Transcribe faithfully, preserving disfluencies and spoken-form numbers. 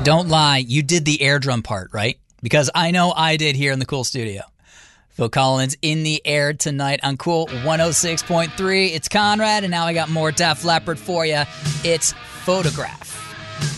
Don't lie, you did the air drum part, right? Because I know I did here in the Cool Studio. Phil Collins in the air tonight on Cool one oh six point three. It's Conrad, and now I got more Def Leppard for you. It's Photograph.